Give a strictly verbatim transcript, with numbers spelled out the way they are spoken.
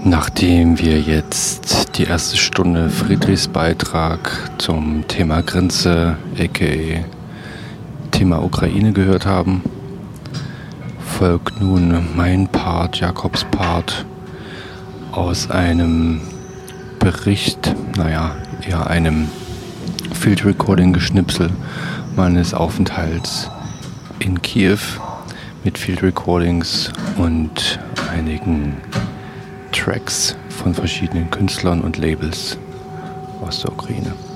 Nachdem wir jetzt die erste Stunde Friedrichs Beitrag zum Thema Grenze, aka Thema Ukraine gehört haben, folgt nun mein Part, Jakobs Part, aus einem Bericht, naja, eher einem Field Recording Geschnipsel meines Aufenthalts in Kiew mit Field Recordings und einigen Tracks von verschiedenen Künstlern und Labels aus der Ukraine.